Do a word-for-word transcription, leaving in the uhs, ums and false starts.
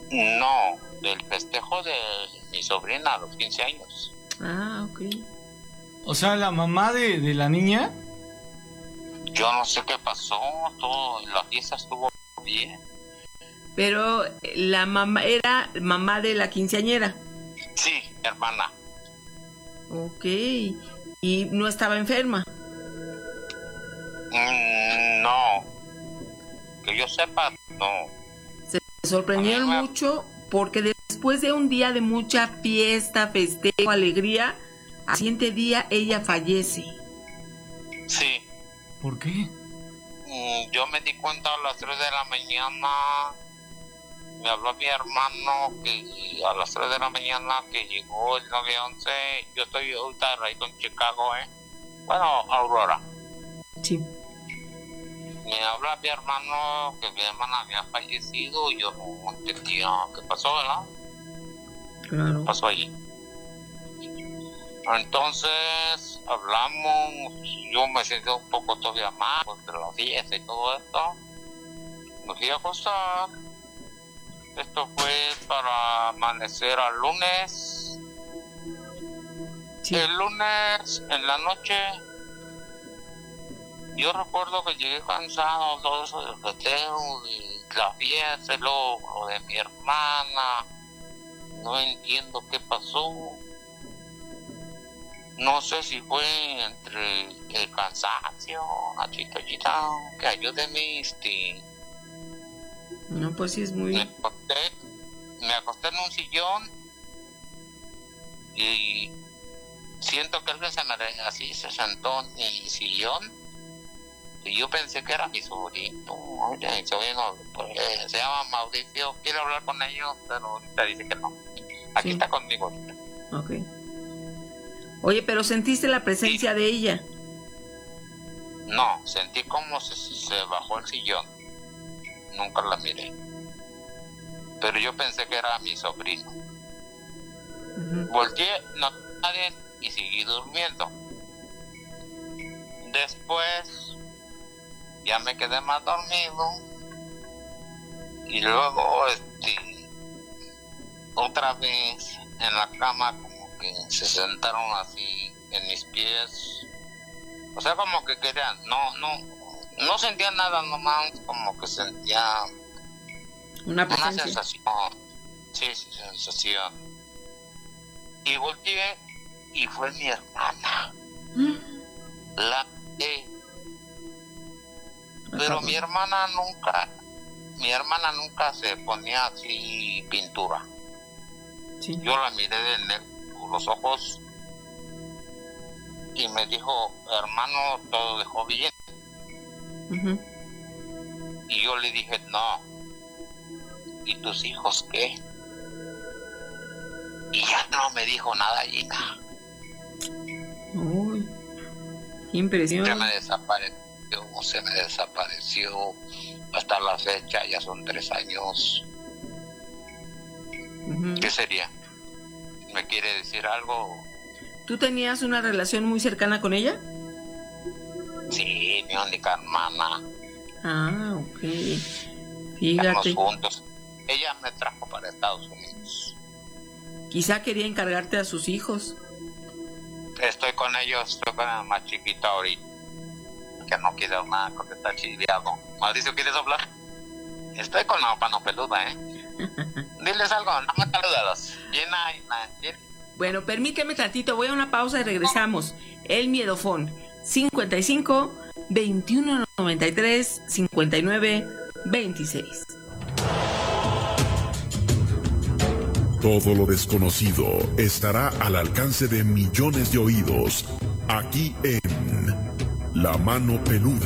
No, del festejo de mi sobrina a los quince años. Ah, ok. O sea, la mamá de, de la niña. Yo no sé qué pasó, todo, la fiesta estuvo bien. Pero la mamá era mamá de la quinceañera. Sí, hermana. Ok. ¿Y no estaba enferma? Mm, no. Que yo sepa, no. Se sorprendieron me... mucho porque después de un día de mucha fiesta, festejo, alegría, al siguiente día ella fallece. Sí. ¿Por qué? Mm, yo me di cuenta a las tres de la mañana. Me habló mi hermano que a las tres de la mañana que llegó el nueve once. Yo estoy ahorita radicado en Chicago, ¿eh? Bueno, Aurora. Sí. Me habla mi hermano que mi hermana había fallecido y yo no entendía qué pasó, ¿verdad? Claro. ¿Qué pasó allí? Entonces hablamos, yo me sentí un poco todavía más de la fiesta y todo esto. Me fui a acostar. Esto fue para amanecer al lunes. Sí. El lunes en la noche yo recuerdo que llegué cansado, todo eso del festejo, de la fiesta, y luego lo de mi hermana. No entiendo qué pasó. No sé si fue entre el cansancio, la chiquita, que ayúdeme, este... No, pues sí es muy... Me acosté, me acosté en un sillón y siento que alguien se me así se sentó en mi sillón y yo pensé que era mi sobrino. Oye, mi sobrino pues, se llama Mauricio, quiero hablar con ellos, pero ahorita dice que no. Aquí sí. Está conmigo. Ok. Oye, pero ¿sentiste la presencia sí. de ella? No, sentí como se, se bajó el sillón. Nunca la miré. Pero yo pensé que era mi sobrino. Uh-huh. Volteé, no nadie y seguí durmiendo. Después ya me quedé más dormido y luego este otra vez en la cama como que se sentaron así en mis pies. O sea, como que querían, no, no No sentía nada, nomás como que sentía una, una sensación. Sí, sí, sensación. Y volteé y fue mi hermana. ¿Mm? La eh, Pero mi hermana nunca, mi hermana nunca se ponía así pintura. Sí. Yo la miré de los ojos y me dijo, hermano, todo dejó bien. Uh-huh. Y yo le dije, no. ¿Y tus hijos qué? Y ya no me dijo nada, Gina. Uy, qué impresión. Se me desapareció, se me desapareció. Hasta la fecha, ya son tres años. Uh-huh. ¿Qué sería? ¿Me quiere decir algo? ¿Tú tenías una relación muy cercana con ella? Sí, mi única hermana. Ah, ok. Fíjate. Estamos juntos. Ella me trajo para Estados Unidos. Quizá quería encargarte a sus hijos. Estoy con ellos, estoy con el más chiquito ahorita. Que no quiere nada porque está chiviado. Mauricio, ¿quieres hablar? Estoy con la mano peluda, ¿eh? Diles algo, no me saludados. Llena, llena, llena. Bueno, permíteme tantito, voy a una pausa y regresamos. El miedofón. cincuenta y cinco, veintiuno noventa y tres, cincuenta y nueve, veintiséis. Todo lo desconocido estará al alcance de millones de oídos aquí en La Mano Peluda.